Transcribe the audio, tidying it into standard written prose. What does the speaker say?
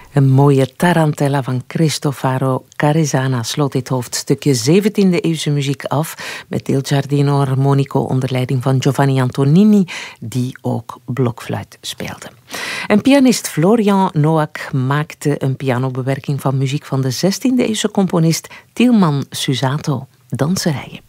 Een mooie tarantella van Cristofaro Caresana sloot dit hoofdstukje 17e-eeuwse muziek af met Il Giardino Armonico onder leiding van Giovanni Antonini, die ook blokfluit speelde. En pianist Florian Noack maakte een pianobewerking van muziek van de 16e-eeuwse componist Tilman Susato, Danserijen.